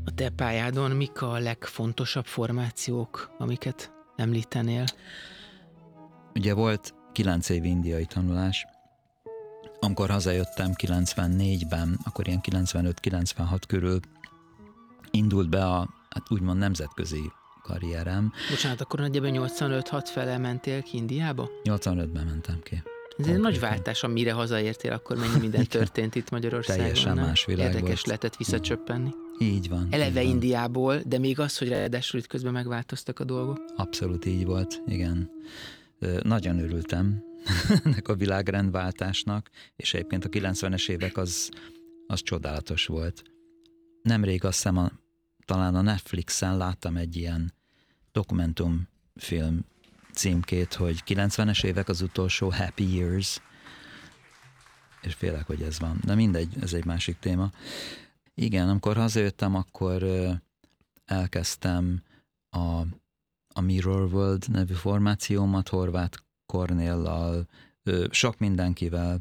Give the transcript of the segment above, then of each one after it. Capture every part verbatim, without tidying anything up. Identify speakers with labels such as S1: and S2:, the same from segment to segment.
S1: A te pályádon mik a legfontosabb formációk, amiket említenél?
S2: Ugye volt kilenc év indiai tanulás. Amikor hazajöttem kilencvennégyben, akkor ilyen kilencvenöt kilencvenhat körül indult be a, hát úgymond nemzetközi karrierem.
S1: Bocsánat, akkor nagyjából nyolcvanöt hat fele mentél ki Indiába?
S2: nyolcvanötben mentem ki.
S1: Ez egy nagy váltás, amire hazaértél, akkor mennyi minden történt itt Magyarországon.
S2: Teljesen
S1: nem?
S2: más világ
S1: Érdekes
S2: volt.
S1: lehetett visszacsöppenni.
S2: Így van.
S1: Eleve
S2: így van.
S1: Indiából, de még az, hogy ráadásul itt közben megváltoztak a dolgok.
S2: Abszolút így volt, igen. Nagyon örültem ennek a világrendváltásnak, és egyébként a kilencvenes évek az, az csodálatos volt. Nemrég azt hiszem, a, talán a Netflixen láttam egy ilyen dokumentumfilm címkét, hogy kilencvenes évek az utolsó happy years, és félek, hogy ez van. De mindegy, ez egy másik téma. Igen, amikor hazajöttem, akkor elkezdtem a, a Mirror World nevű formációmat, Horváth Kornéllal, sok mindenkivel.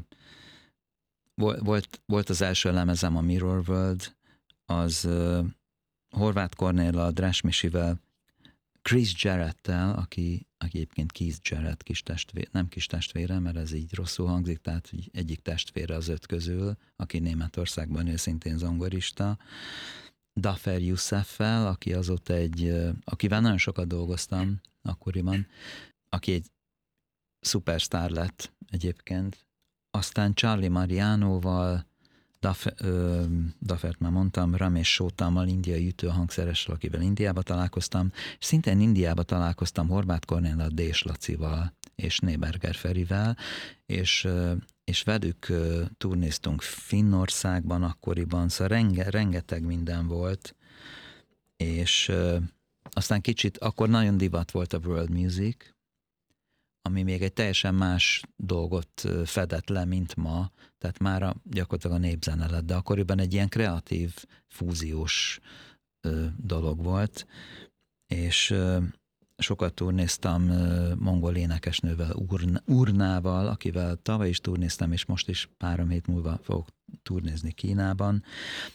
S2: Volt, volt az első lemezem a Mirror World, az Horváth Kornéllal, Dres Misivel, Chris Jarrettel, aki, aki egyébként Keith Jarrett kis testvér, nem kis testvére, mert ez így rosszul hangzik, tehát egyik testvére az öt közül, aki Németországban ő szintén zongorista, Dafer Yousseffel, aki azóta egy, akivel nagyon sokat dolgoztam akkoriban, aki egy szupersztár lett egyébként. Aztán Charlie Marianoval, Daf, ö, Dafert már mondtam, Ramesh Sótammal, indiai ütőhangszeressel, akivel Indiába találkoztam, és szintén Indiába találkoztam Horváth Kornéllal, Dés Lacival és Néberger Ferivel, és, és velük turnéztunk Finnországban akkoriban, szóval renge, rengeteg minden volt, és aztán kicsit, akkor nagyon divat volt a world music, ami még egy teljesen más dolgot fedett le, mint ma, tehát már a, gyakorlatilag a népzene lett, de akkoriban egy ilyen kreatív, fúziós ö, dolog volt, és ö, sokat turnéztam ö, mongol énekesnővel, Urn, Urnával, akivel tavaly is turnéztem, és most is három hét múlva fogok turnézni Kínában.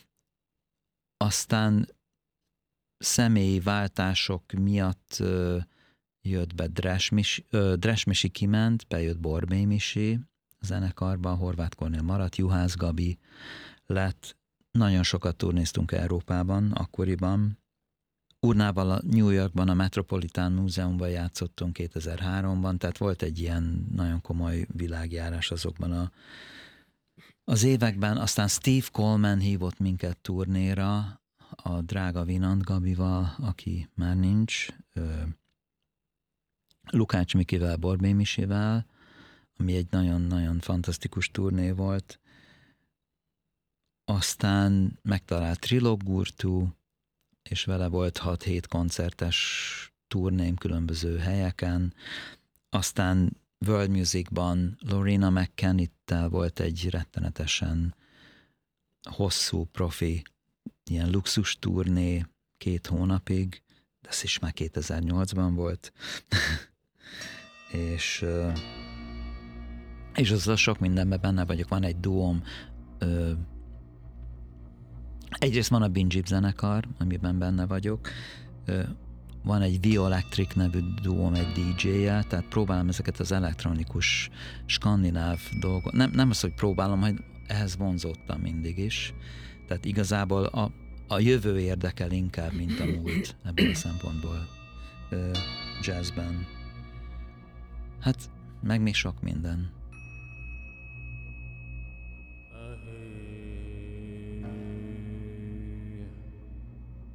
S2: Aztán személyi váltások miatt ö, jött be Dres Misi, Dres Misi kiment, bejött Borbély Misi a zenekarban, Horváth Kornél maradt, Juhász Gabi lett. Nagyon sokat turnéztunk Európában akkoriban. Urnával a New Yorkban, a Metropolitan Múzeumban játszottunk kétezer-háromban, tehát volt egy ilyen nagyon komoly világjárás azokban a, az években. Aztán Steve Coleman hívott minket turnéra, a drága Vinant Gabival, aki már nincs, Lukács Mikivel, Borbély Misivel, ami egy nagyon-nagyon fantasztikus turné volt. Aztán megtalált Trilog Gurtu, és vele volt hat-hét koncertes turném különböző helyeken. Aztán World Musicban Lorena McKennitt-tel volt egy rettenetesen hosszú, profi, ilyen luxus turné két hónapig, de ez is már kétezer-nyolcban volt. és, és azzal sok mindenben benne vagyok. Van egy duóm, egyrészt van a Binjib zenekar, amiben benne vagyok, van egy Violectric nevű duóm egy dé dzsé-jel, tehát próbálom ezeket az elektronikus, skandináv dolgot, nem, nem az, hogy próbálom, hogy ehhez vonzódtam mindig is, tehát igazából a, a jövő érdekel inkább, mint a múlt ebből a szempontból jazzben. Hát, meg még sok minden.